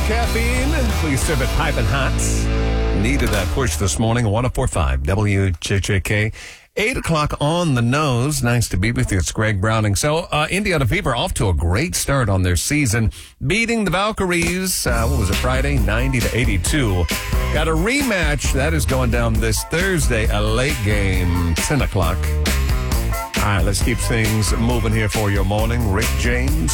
caffeine. Please serve it piping hot. Needed that push this morning. 104.5 WJJK. 8 o'clock on the nose. Nice to be with you. It's Greg Browning. So, Indiana Fever off to a great start on their season, beating the Valkyries, what was it, Friday? 90-82. Got a rematch. That is going down this Thursday, a late game, 10 o'clock. All right, let's keep things moving here for your morning. Rick James,